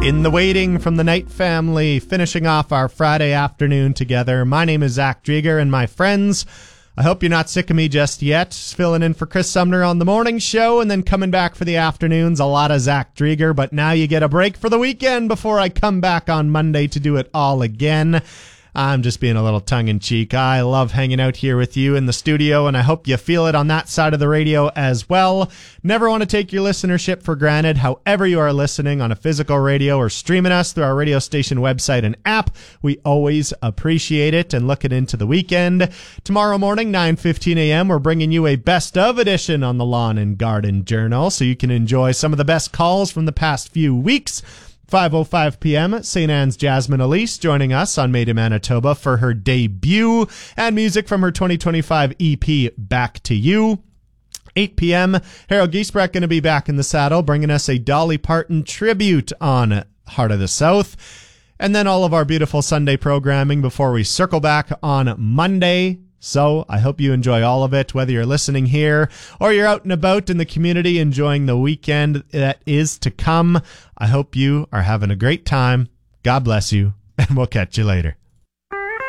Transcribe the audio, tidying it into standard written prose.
In the waiting from the Knight family, finishing off our Friday afternoon together. My name is Zach Drieger, and my friends, I hope you're not sick of me just yet. Filling in for Chris Sumner on the morning show and then coming back for the afternoons. A lot of Zach Drieger, but now you get a break for the weekend before I come back on Monday to do it all again. I'm just being a little tongue-in-cheek. I love hanging out here with you in the studio, and I hope you feel it on that side of the radio as well. Never want to take your listenership for granted. However you are listening on a physical radio or streaming us through our radio station website and app, we always appreciate it. And looking into the weekend, tomorrow morning, 9:15 a.m., we're bringing you a best of edition on the Lawn and Garden Journal, so you can enjoy some of the best calls from the past few weeks. 5:05 p.m. St. Anne's Jasmine Elise joining us on Made in Manitoba for her debut and music from her 2025 EP, Back to You. 8 p.m. Harold Giesbrecht going to be back in the saddle, bringing us a Dolly Parton tribute on Heart of the South. And then all of our beautiful Sunday programming before we circle back on Monday. So I hope you enjoy all of it, whether you're listening here or you're out and about in the community enjoying the weekend that is to come. I hope you are having a great time. God bless you, and we'll catch you later.